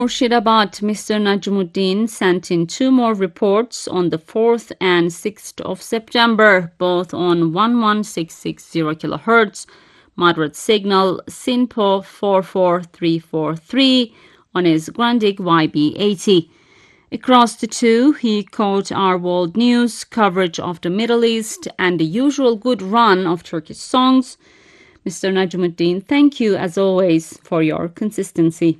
Murshidabad, Mr. Najmuddin sent in two more reports on the 4th and 6th of September, both on 11660 kHz, moderate signal, SINPO 44343 on his Grundig YB80. Across the two, he caught our world news, coverage of the Middle East, and the usual good run of Turkish songs. Mr. Najmuddin, thank you as always for your consistency.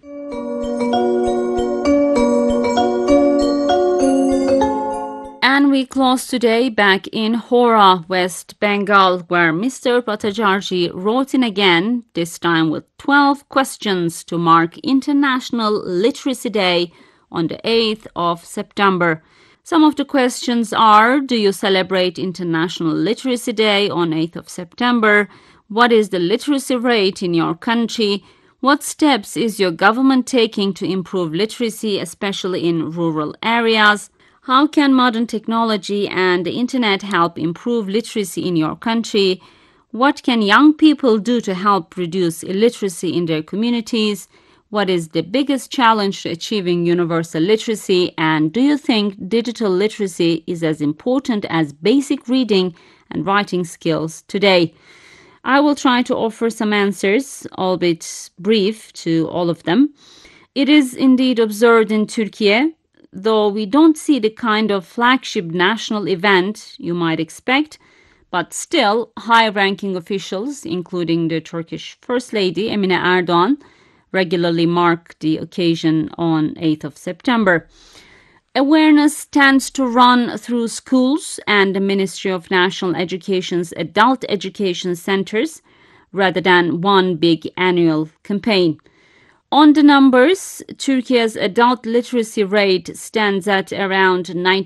And we close today back in Hora, West Bengal, where Mr. Bhattacharjee wrote in again, this time with 12 questions to mark International Literacy Day on the 8th of September. Some of the questions are: do you celebrate International Literacy Day on 8th of September? What is the literacy rate in your country? What steps is your government taking to improve literacy, especially in rural areas? How can modern technology and the internet help improve literacy in your country? What can young people do to help reduce illiteracy in their communities? What is the biggest challenge to achieving universal literacy? And do you think digital literacy is as important as basic reading and writing skills today? I will try to offer some answers, albeit brief, to all of them. It is indeed observed in Turkey, though we don't see the kind of flagship national event you might expect, but still high-ranking officials, including the Turkish First Lady Emine Erdoğan, regularly mark the occasion on 8th of September. Awareness tends to run through schools and the Ministry of National Education's adult education centers rather than one big annual campaign. On the numbers, Turkey's adult literacy rate stands at around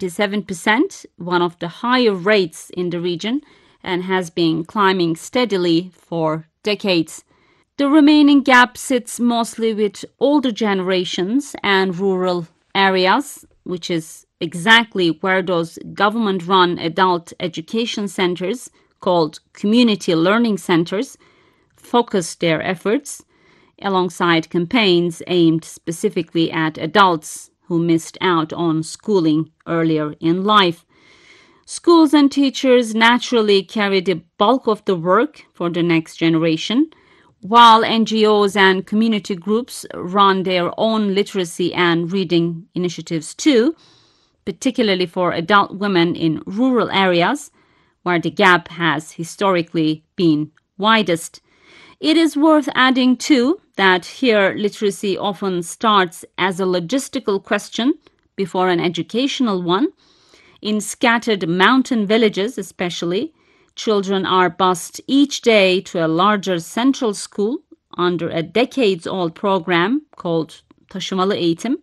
97%, one of the higher rates in the region, and has been climbing steadily for decades. The remaining gap sits mostly with older generations and rural areas, which is exactly where those government-run adult education centers, called community learning centers, focus their efforts, alongside campaigns aimed specifically at adults who missed out on schooling earlier in life. Schools and teachers naturally carry the bulk of the work for the next generation, while NGOs and community groups run their own literacy and reading initiatives too, particularly for adult women in rural areas, where the gap has historically been widest. It is worth adding too that here literacy often starts as a logistical question before an educational one. In scattered mountain villages especially, children are bused each day to a larger central school under a decades-old program called Taşımalı Eğitim,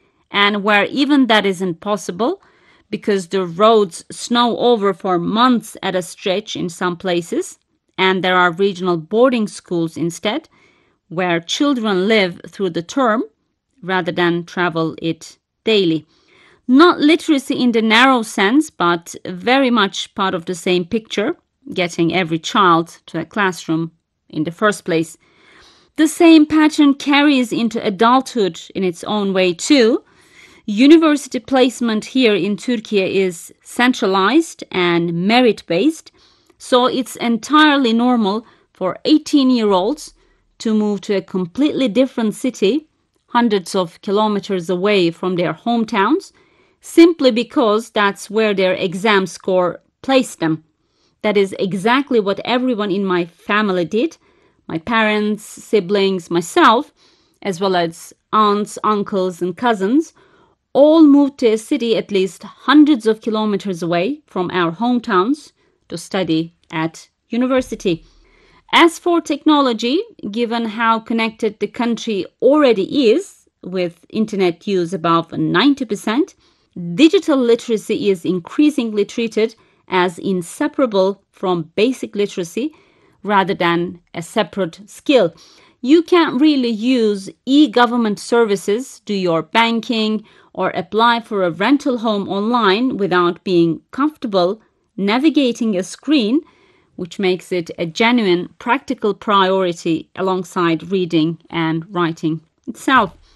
and where even that isn't possible because the roads snow over for months at a stretch in some places, and there are regional boarding schools instead, where children live through the term rather than travel it daily. Not literacy in the narrow sense, but very much part of the same picture, getting every child to a classroom in the first place. The same pattern carries into adulthood in its own way too. University placement here in Turkey is centralized and merit-based, so it's entirely normal for 18-year-olds to move to a completely different city, hundreds of kilometers away from their hometowns, simply because that's where their exam score placed them. That is exactly what everyone in my family did. My parents, siblings, myself, as well as aunts, uncles, and cousins, all moved to a city at least hundreds of kilometers away from our hometowns to study at university. As for technology, given how connected the country already is, with internet use above 90%, digital literacy is increasingly treated as inseparable from basic literacy rather than a separate skill. You can't really use e-government services, do your banking, or apply for a rental home online without being comfortable navigating a screen, which makes it a genuine practical priority alongside reading and writing itself.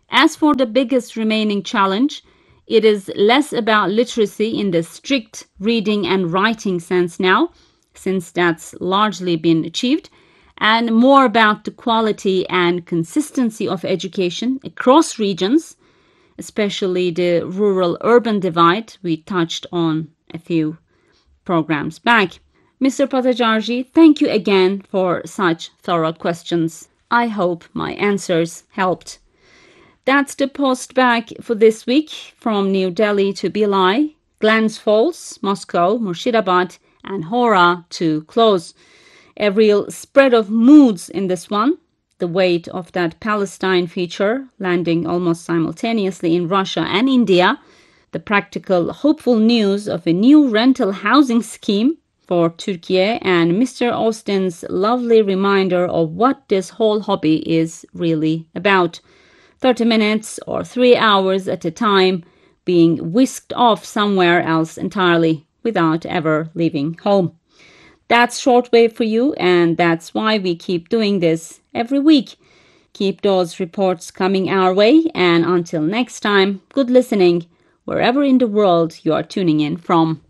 As for the biggest remaining challenge, it is less about literacy in the strict reading and writing sense now, since that's largely been achieved, and more about the quality and consistency of education across regions, especially the rural-urban divide we touched on a few programs back. Mr. Patajarji, thank you again for such thorough questions. I hope my answers helped. That's the post back for this week from New Delhi to Bhilai, Glens Falls, Moscow, Murshidabad, and Hora to close. A real spread of moods in this one. The weight of that Palestine feature landing almost simultaneously in Russia and India. The practical, hopeful news of a new rental housing scheme for Turkey, and Mr. Austin's lovely reminder of what this whole hobby is really about. 30 minutes or 3 hours at a time being whisked off somewhere else entirely without ever leaving home. That's shortwave for you, and that's why we keep doing this every week. Keep those reports coming our way, and until next time, good listening wherever in the world you are tuning in from.